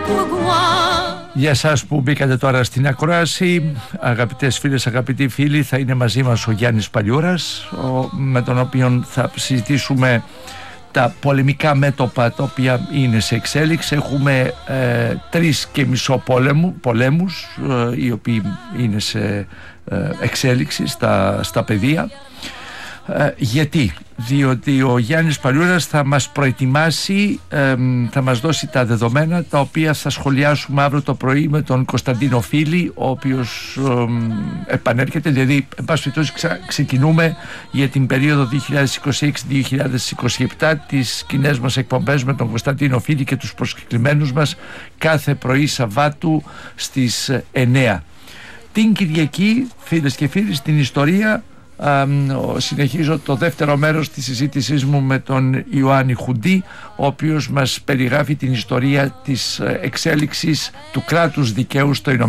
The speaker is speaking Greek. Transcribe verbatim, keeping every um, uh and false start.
Για εσάς που μπήκατε τώρα στην ακρόαση, αγαπητές φίλες, αγαπητοί φίλοι, θα είναι μαζί μας ο Γιάννης Παλιούρας, ο, με τον οποίο θα συζητήσουμε τα πολεμικά μέτωπα τα οποία είναι σε εξέλιξη. Έχουμε ε, τρεις και μισό πόλεμου, πολέμους ε, οι οποίοι είναι σε ε, εξέλιξη στα, στα πεδία. Ε, γιατί? Διότι ο Γιάννης Παλιούρας θα μας προετοιμάσει, ε, θα μας δώσει τα δεδομένα τα οποία θα σχολιάσουμε αύριο το πρωί με τον Κωνσταντίνο Φίλη, ο οποίος ε, επανέρχεται. Δηλαδή, εν πάση περιπτώσει, ξα, ξεκινούμε για την περίοδο δύο χιλιάδες είκοσι έξι δύο χιλιάδες είκοσι επτά τις κοινές μας εκπομπές με τον Κωνσταντίνο Φίλη και τους προσκεκλημένους μας κάθε πρωί Σαββάτου στις εννιά. Την Κυριακή, φίλες και φίλοι, στην ιστορία συνεχίζω το δεύτερο μέρος της συζήτησής μου με τον Ιωάννη Χουντή, ο οποίος μας περιγράφει την ιστορία της εξέλιξης του κράτους δικαίου στο Ηνωμένο